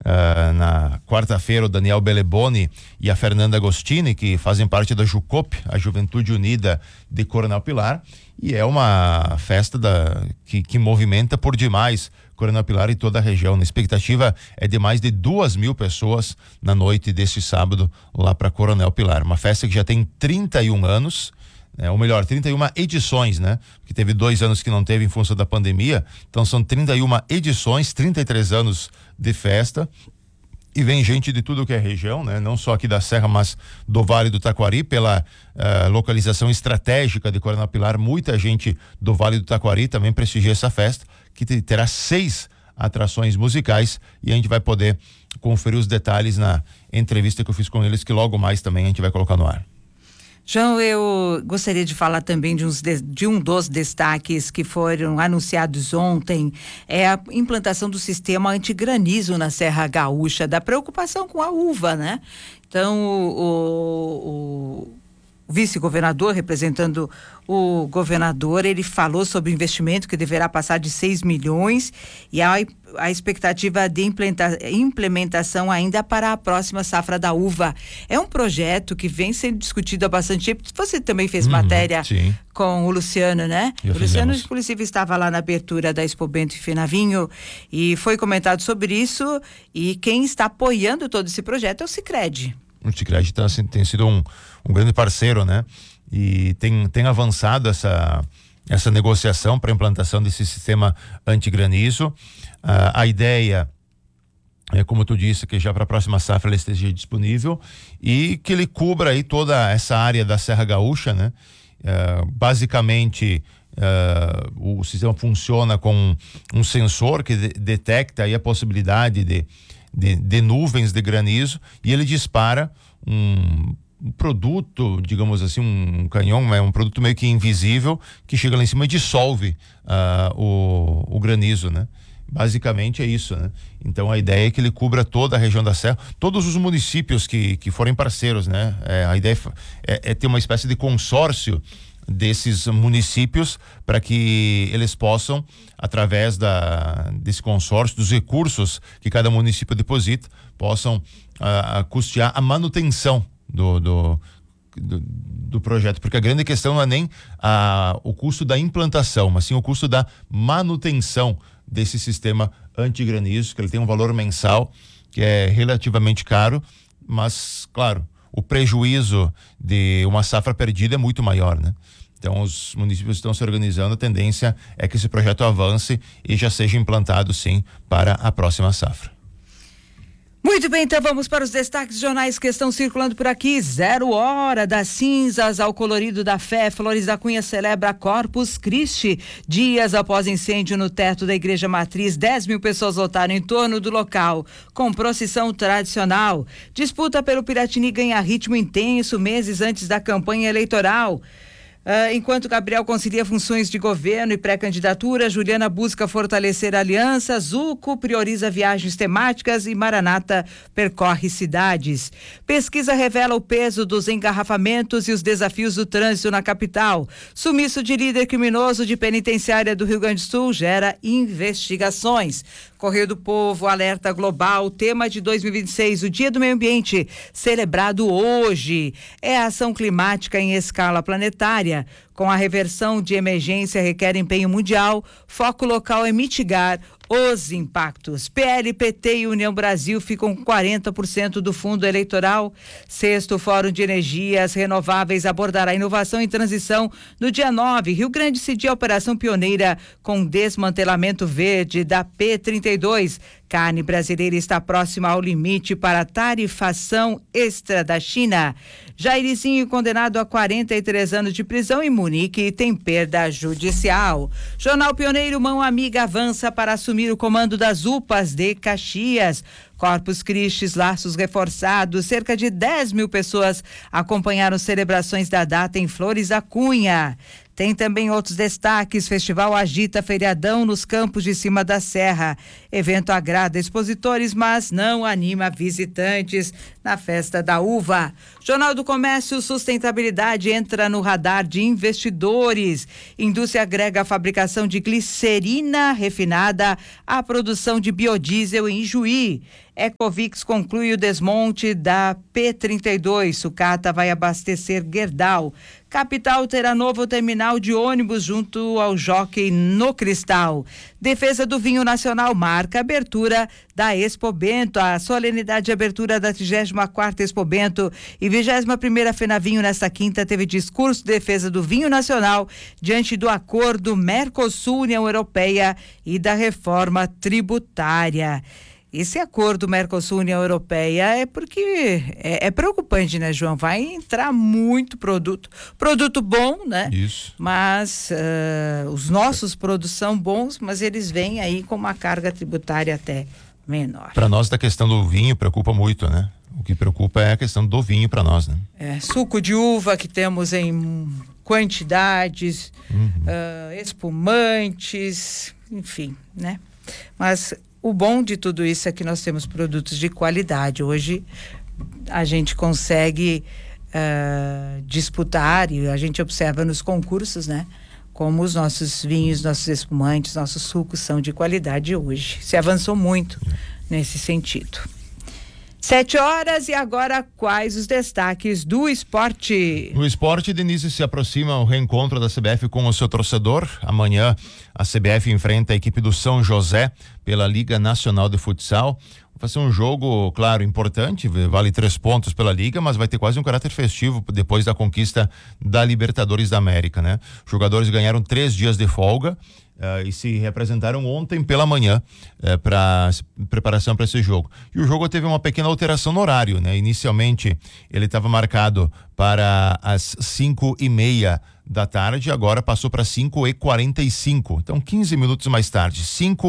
na quarta-feira, o Daniel Beleboni e a Fernanda Agostini, que fazem parte da JUCOP, a Juventude Unida de Coronel Pilar, e é uma festa que movimenta por demais Coronel Pilar e toda a região. A expectativa é de mais de 2.000 pessoas na noite deste sábado lá para Coronel Pilar. Uma festa que já tem 31 anos, ou melhor, 31 edições, né? Que teve 2 anos que não teve em função da pandemia, então são 31 edições, 33 anos de festa. E vem gente de tudo que é região, né? Não só aqui da Serra, mas do Vale do Taquari, pela localização estratégica de Coronel Pilar. Muita gente do Vale do Taquari também prestigia essa festa, que terá 6 atrações musicais, e a gente vai poder conferir os detalhes na entrevista que eu fiz com eles, que logo mais também a gente vai colocar no ar. João, eu gostaria de falar também de um dos destaques que foram anunciados ontem, é a implantação do sistema antigranizo na Serra Gaúcha, da preocupação com a uva, né? Então, o vice-governador, representando o governador, ele falou sobre o investimento que deverá passar de 6 milhões e a expectativa de implementação ainda para a próxima safra da uva. É um projeto que vem sendo discutido há bastante tempo. Você também fez matéria sim, com o Luciano, né? O Luciano, inclusive, estava lá na abertura da Expo Bento e Finavinho e foi comentado sobre isso, e quem está apoiando todo esse projeto é o Sicredi. O Sicredi tem sido um grande parceiro, né? E tem avançado essa negociação para a implantação desse sistema antigranizo. A ideia é, como tu disse, que já para a próxima safra ele esteja disponível e que ele cubra aí toda essa área da Serra Gaúcha, né? Basicamente, o sistema funciona com um sensor que detecta aí a possibilidade de nuvens de granizo, e ele dispara um produto, digamos assim, um canhão, é um produto meio que invisível, que chega lá em cima e dissolve o granizo, né? Basicamente é isso, né? Então a ideia é que ele cubra toda a região da Serra, todos os municípios que forem parceiros, né? A ideia é ter uma espécie de consórcio desses municípios para que eles possam, através desse consórcio, dos recursos que cada município deposita, possam custear a manutenção do projeto, porque a grande questão não é nem o custo da implantação, mas sim o custo da manutenção desse sistema antigranizo, que ele tem um valor mensal que é relativamente caro, mas, claro, o prejuízo de uma safra perdida é muito maior, né? Então os municípios estão se organizando, a tendência é que esse projeto avance e já seja implantado, sim, para a próxima safra. Muito bem, então vamos para os destaques jornais que estão circulando por aqui. 0 hora, das cinzas ao colorido da fé. Flores da Cunha celebra Corpus Christi. Dias após incêndio no teto da Igreja Matriz, 10.000 pessoas lotaram em torno do local, com procissão tradicional. Disputa pelo Piratini ganha ritmo intenso meses antes da campanha eleitoral. Enquanto Gabriel concilia funções de governo e pré-candidatura, Juliana busca fortalecer a aliança, Zuco prioriza viagens temáticas e Maranata percorre cidades. Pesquisa revela o peso dos engarrafamentos e os desafios do trânsito na capital. Sumiço de líder criminoso de penitenciária do Rio Grande do Sul gera investigações. Correio do Povo, alerta global, tema de 2026, o Dia do Meio Ambiente, celebrado hoje. É a ação climática em escala planetária. Com a reversão de emergência requer empenho mundial, foco local é mitigar os impactos. PL, PT e União Brasil ficam com 40% do fundo eleitoral. 6º Fórum de Energias Renováveis abordará inovação e transição no dia 9. Rio Grande cedia a operação pioneira com desmantelamento verde da P32. Carne brasileira está próxima ao limite para tarifação extra da China. Jairzinho condenado a 43 anos de prisão em Munique tem perda judicial. Jornal Pioneiro, mão amiga avança para assumir o comando das UPAs de Caxias. Corpus Christi, laços reforçados, cerca de 10.000 pessoas acompanharam celebrações da data em Flores da Cunha. Tem também outros destaques: Festival agita feriadão nos campos de cima da serra. Evento agrada expositores, mas não anima visitantes na festa da uva. Jornal do Comércio, sustentabilidade entra no radar de investidores. Indústria agrega a fabricação de glicerina refinada à produção de biodiesel em Juí. Ecovix conclui o desmonte da P32. Sucata vai abastecer Gerdau. Capital terá novo terminal de ônibus junto ao Jockey no Cristal. Defesa do Vinho Nacional marca a abertura da Expo Bento. A solenidade de abertura da 34ª Expo Bento e 21ª Fenavinho nesta quinta teve discurso de defesa do vinho nacional diante do acordo Mercosul-União Europeia e da reforma tributária. Esse acordo Mercosul-União Europeia é porque é preocupante, né, João? Vai entrar muito produto bom, né? Isso. Mas os nossos produtos são bons, mas eles vêm aí com uma carga tributária até menor. Para nós, da questão do vinho preocupa muito, né? O que preocupa é a questão do vinho para nós, né? Suco de uva que temos em quantidades, espumantes, enfim, né? Mas o bom de tudo isso é que nós temos produtos de qualidade. Hoje a gente consegue disputar, e a gente observa nos concursos, né? Como os nossos vinhos, nossos espumantes, nossos sucos são de qualidade hoje. Se avançou muito nesse sentido. 7h, e agora quais os destaques do esporte? No esporte, Denise, se aproxima o reencontro da CBF com o seu torcedor. Amanhã a CBF enfrenta a equipe do São José pela Liga Nacional de Futsal. Vai ser um jogo, claro, importante, vale 3 pontos pela Liga, mas vai ter quase um caráter festivo depois da conquista da Libertadores da América, né? Os jogadores ganharam 3 dias de folga e se representaram ontem pela manhã para preparação para esse jogo. E o jogo teve uma pequena alteração no horário, né? Inicialmente ele estava marcado para as 5:30 da tarde, agora passou para 5:45. Então 15 minutos mais tarde,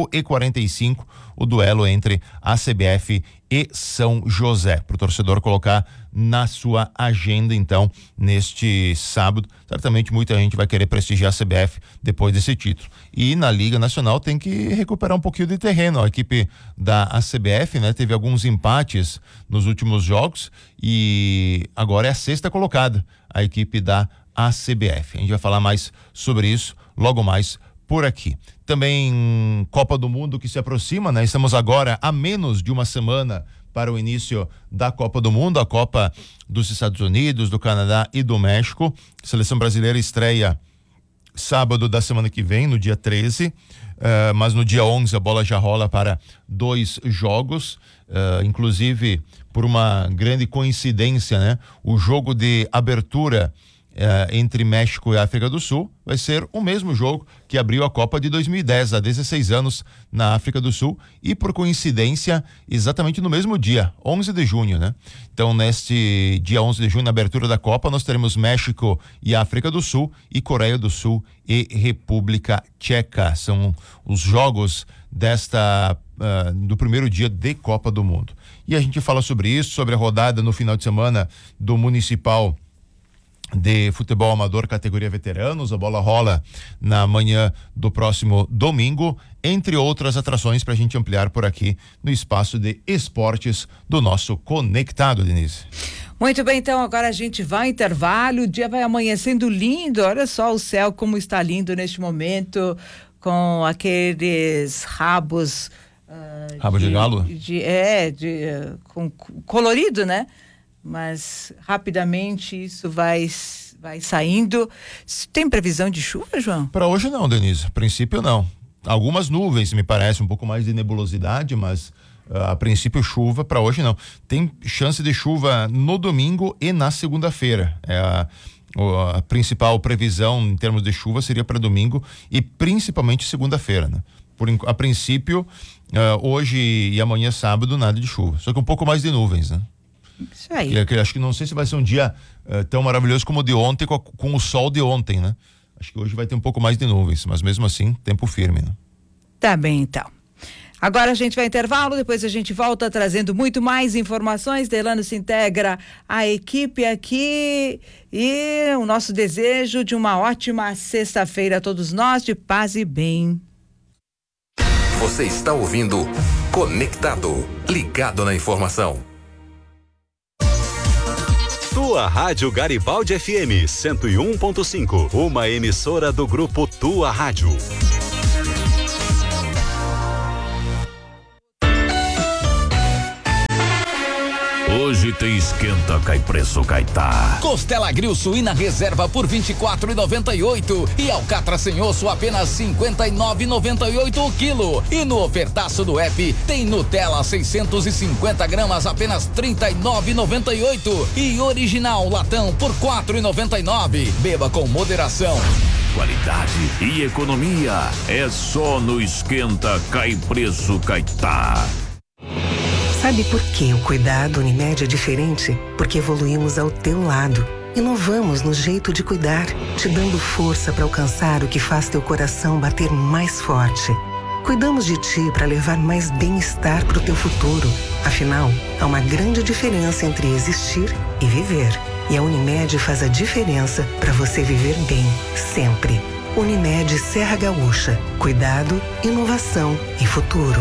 5:45, o duelo entre a CBF e São José, para o torcedor colocar na sua agenda, então, neste sábado. Certamente muita gente vai querer prestigiar a CBF depois desse título. E na Liga Nacional tem que recuperar um pouquinho de terreno. A equipe da CBF, né, teve alguns empates nos últimos jogos e agora é a 6ª colocada, a equipe da CBF. A gente vai falar mais sobre isso logo mais por aqui. Também Copa do Mundo que se aproxima, né? Estamos agora a menos de uma semana para o início da Copa do Mundo, a Copa dos Estados Unidos, do Canadá e do México. A seleção brasileira estreia sábado da semana que vem, no dia 13, mas no dia 11 a bola já rola para 2 jogos, inclusive por uma grande coincidência, né? O jogo de abertura entre México e África do Sul vai ser o mesmo jogo que abriu a Copa de 2010, há 16 anos na África do Sul, e por coincidência exatamente no mesmo dia, 11 de junho, né? Então neste dia 11 de junho, na abertura da Copa, nós teremos México e África do Sul e Coreia do Sul e República Tcheca. São os jogos do primeiro dia de Copa do Mundo. E a gente fala sobre isso, sobre a rodada no final de semana do Municipal de Futebol Amador, categoria veteranos. A bola rola na manhã do próximo domingo, entre outras atrações para a gente ampliar por aqui no espaço de esportes do nosso Conectado, Denise. Muito bem, então agora a gente vai ao intervalo, o dia vai amanhecendo lindo, olha só o céu como está lindo neste momento, com aqueles rabos rabo de galo? Com colorido, né? Mas rapidamente isso vai saindo. Tem previsão de chuva, João? Para hoje não, Denise. A princípio não. Algumas nuvens, me parece, um pouco mais de nebulosidade, mas a princípio chuva para hoje não. Tem chance de chuva no domingo e na segunda-feira. A principal previsão em termos de chuva seria para domingo e principalmente segunda-feira, né? A princípio, hoje e amanhã sábado, nada de chuva. Só que um pouco mais de nuvens, né? Isso aí. Acho que não sei se vai ser um dia tão maravilhoso como o de ontem, com o sol de ontem, né? Acho que hoje vai ter um pouco mais de nuvens, mas mesmo assim, tempo firme, né? Tá bem, então. Agora a gente vai intervalo, depois a gente volta trazendo muito mais informações. Delano se integra à equipe aqui e o nosso desejo de uma ótima sexta-feira a todos nós, de paz e bem. Você está ouvindo Conectado, ligado na informação. Tua Rádio Garibaldi FM 101.5, uma emissora do grupo Tua Rádio. Hoje tem esquenta, cai preço, cai tá. Costela grill suína reserva por 24,98 e alcatra sem osso apenas 59,98 o quilo. E no ofertaço do app tem Nutella 650 gramas apenas 39,98 e original latão por 4,99. Beba com moderação. Qualidade e economia é só no esquenta, cai preço, cai tá. Sabe por que o cuidado Unimed é diferente? Porque evoluímos ao teu lado. Inovamos no jeito de cuidar, te dando força para alcançar o que faz teu coração bater mais forte. Cuidamos de ti para levar mais bem-estar para o teu futuro. Afinal, há uma grande diferença entre existir e viver. E a Unimed faz a diferença para você viver bem, sempre. Unimed Serra Gaúcha. Cuidado, inovação e futuro.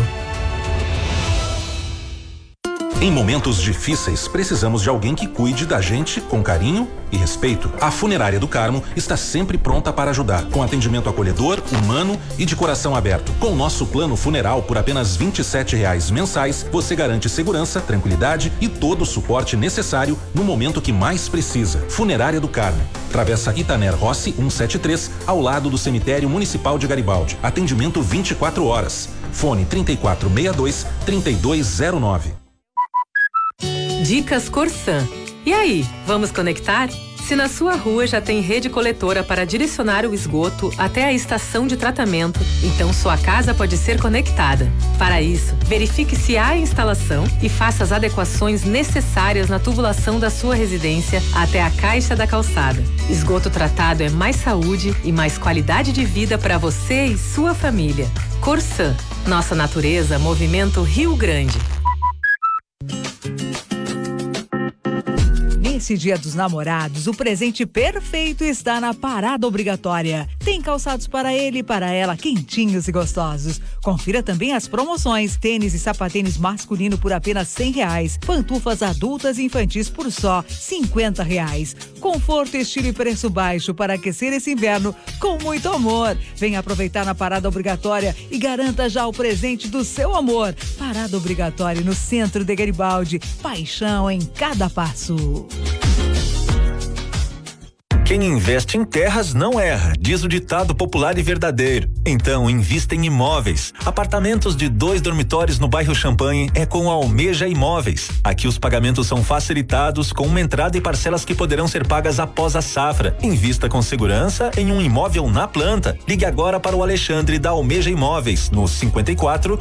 Em momentos difíceis, precisamos de alguém que cuide da gente com carinho e respeito. A Funerária do Carmo está sempre pronta para ajudar, com atendimento acolhedor, humano e de coração aberto. Com o nosso plano funeral por apenas R$ 27,00 mensais, você garante segurança, tranquilidade e todo o suporte necessário no momento que mais precisa. Funerária do Carmo, Travessa Itaner Rossi 173, ao lado do Cemitério Municipal de Garibaldi. Atendimento 24 horas. Fone 3462-3209. Dicas Corsan. E aí, vamos conectar? Se na sua rua já tem rede coletora para direcionar o esgoto até a estação de tratamento, então sua casa pode ser conectada. Para isso, verifique se há instalação e faça as adequações necessárias na tubulação da sua residência até a caixa da calçada. Esgoto tratado é mais saúde e mais qualidade de vida para você e sua família. Corsan. Nossa natureza, movimento Rio Grande. Nesse Dia dos Namorados, o presente perfeito está na Parada Obrigatória. Tem calçados para ele e para ela, quentinhos e gostosos. Confira também as promoções: tênis e sapatênis masculino por apenas R$100, pantufas adultas e infantis por só R$50. Conforto, estilo e preço baixo para aquecer esse inverno com muito amor. Venha aproveitar na Parada Obrigatória e garanta já o presente do seu amor. Parada Obrigatória no centro de Garibaldi. Paixão em cada passo. Quem investe em terras não erra, diz o ditado popular e verdadeiro. Então, invista em imóveis. Apartamentos de 2 dormitórios no bairro Champanhe é com a Almeja Imóveis. Aqui os pagamentos são facilitados com uma entrada e parcelas que poderão ser pagas após a safra. Invista com segurança em um imóvel na planta. Ligue agora para o Alexandre da Almeja Imóveis no 54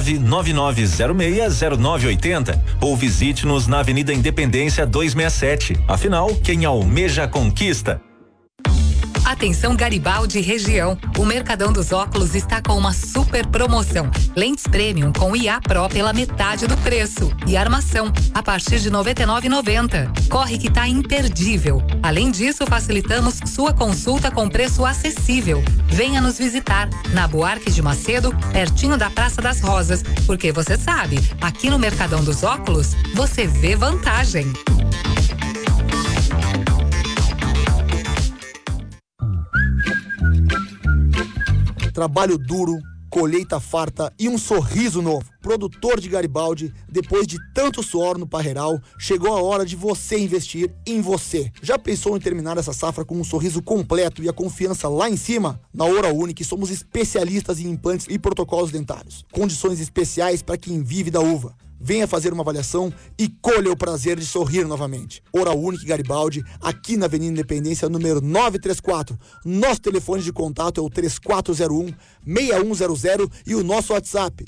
999060980 ou visite-nos na Avenida Independência 267. Afinal, quem almeja conquista. Atenção Garibaldi região, o Mercadão dos Óculos está com uma super promoção. Lentes Premium com IA Pro pela metade do preço e armação a partir de R$ 99,90. Corre que tá imperdível. Além disso, facilitamos sua consulta com preço acessível. Venha nos visitar na Buarque de Macedo, pertinho da Praça das Rosas, porque você sabe, aqui no Mercadão dos Óculos, você vê vantagem. Trabalho duro, colheita farta e um sorriso novo. Produtor de Garibaldi, depois de tanto suor no parreiral, chegou a hora de você investir em você. Já pensou em terminar essa safra com um sorriso completo e a confiança lá em cima? Na Oral Unique somos especialistas em implantes e protocolos dentários. Condições especiais para quem vive da uva. Venha fazer uma avaliação e colha o prazer de sorrir novamente. Oral Unique Garibaldi, aqui na Avenida Independência, número 934. Nosso telefone de contato é o 3401-6100 e o nosso WhatsApp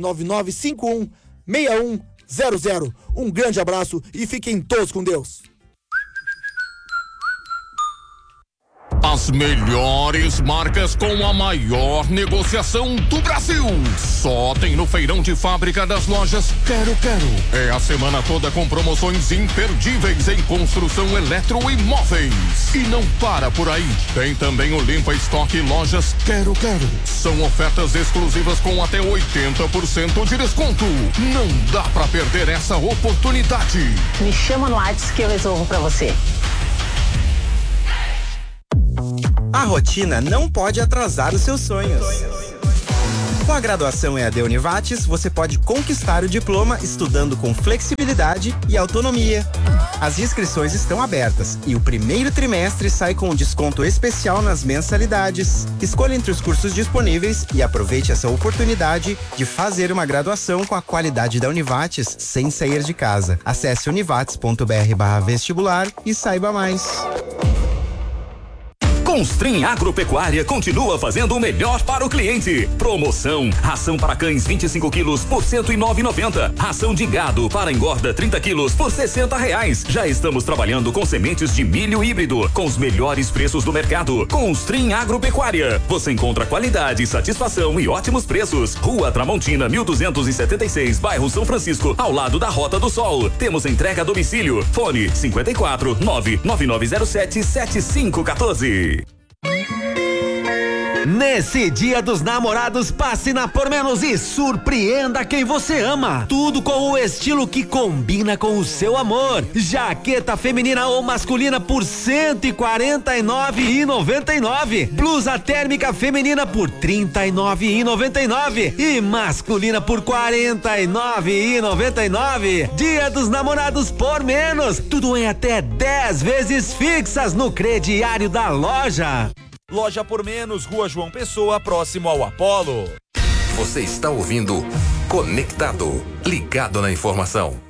99951-6100. Um grande abraço e fiquem todos com Deus. As melhores marcas com a maior negociação do Brasil. Só tem no feirão de fábrica das lojas Quero Quero. É a semana toda com promoções imperdíveis em construção eletroimóveis. E não para por aí. Tem também o Limpa Estoque Lojas Quero Quero. São ofertas exclusivas com até 80% de desconto. Não dá pra perder essa oportunidade. Me chama no WhatsApp que eu resolvo pra você. A rotina não pode atrasar os seus sonhos. Com a graduação EAD Univates, você pode conquistar o diploma estudando com flexibilidade e autonomia. As inscrições estão abertas e o primeiro trimestre sai com um desconto especial nas mensalidades. Escolha entre os cursos disponíveis e aproveite essa oportunidade de fazer uma graduação com a qualidade da Univates sem sair de casa. Acesse univates.br/vestibular e saiba mais. Constrim Agropecuária continua fazendo o melhor para o cliente. Promoção: ração para cães 25 quilos por R$109,90. Ração de gado para engorda 30 quilos por R$60. Já estamos trabalhando com sementes de milho híbrido com os melhores preços do mercado. Constrim Agropecuária. Você encontra qualidade, satisfação e ótimos preços. Rua Tramontina, 1276, bairro São Francisco, ao lado da Rota do Sol. Temos entrega a domicílio. Fone 54 99907 7514. Nesse Dia dos Namorados, passe na Por Menos e surpreenda quem você ama. Tudo com o estilo que combina com o seu amor. Jaqueta feminina ou masculina por R$149,99. Blusa térmica feminina por R$39,99 e masculina por R$49,99. Dia dos Namorados Por Menos. Tudo em até 10 vezes fixas no crediário da loja. Loja Por Menos, Rua João Pessoa, próximo ao Apolo. Você está ouvindo Conectado, ligado na informação.